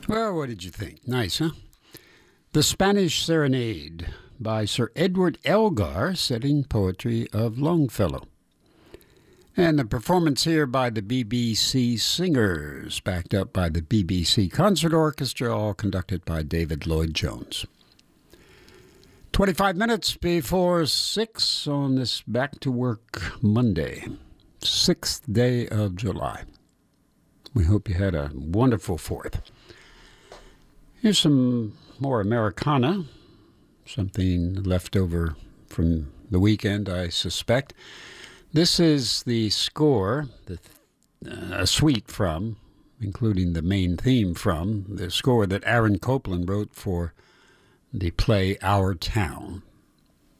Well, what did you think? Nice, huh? The Spanish Serenade by Sir Edward Elgar, setting poetry of Longfellow. And the performance here by the BBC Singers, backed up by the BBC Concert Orchestra, all conducted by David Lloyd-Jones. 25 minutes before 6 on this Back to Work Monday, 6th day of July. We hope you had a wonderful 4th. Here's some more Americana, something left over from the weekend, I suspect. This is the score, a suite from, including the main theme from, the score that Aaron Copland wrote for the play Our Town.